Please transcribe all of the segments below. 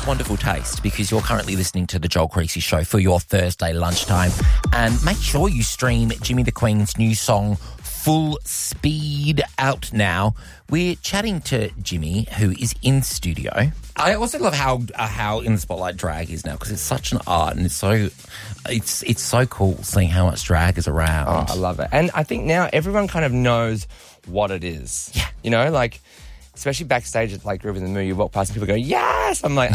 with wonderful taste because you're currently listening to The Joel Creasy Show for your Thursday lunchtime. And make sure you stream Jimmy the Queen's new song, Full Speed, out now. We're chatting to Jimmy, who is in studio. I also love how in the spotlight drag is now because it's such an art and it's so cool seeing how much drag is around. Oh, I love it. And I think now everyone kind of knows what it is. Yeah. You know, like, especially backstage at like Groove in the Mood, you walk past and people go, yes! I'm like,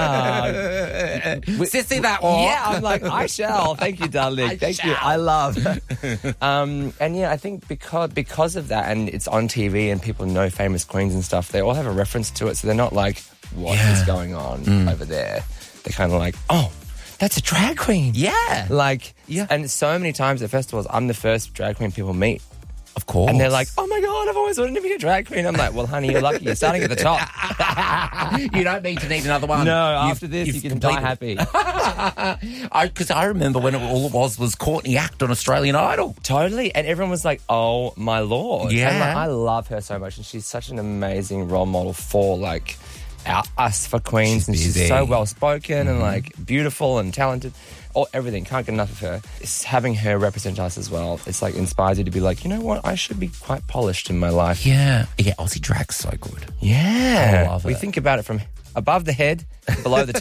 Sissy that walk. Yeah, I'm like, I shall. Thank you, darling. Thank you. I love. And yeah, I think because of that, and it's on TV and people know famous queens and stuff, they all have a reference to it, so they're not like, what is going on over there? They're kind of like, oh, that's a drag queen. Yeah. Like, and so many times at festivals, I'm the first drag queen people meet. Of course. And they're like, oh my God, I've always wanted to be a drag queen. I'm like, well, honey, you're lucky. You're starting at the top. You don't need another one. No, after this, you can die happy. Because I remember when all it was Courtney Act on Australian Idol. Totally. And everyone was like, oh my Lord. Yeah. And like, I love her so much. And she's such an amazing role model for like us for queens. And she's so well spoken and like beautiful and talented. Everything. Can't get enough of her. It's having her represent us as well. It's like inspires you to be like, you know what? I should be quite polished in my life. Yeah. Yeah, Aussie drag's so good. Yeah. I love it. We think about it from above the head, below the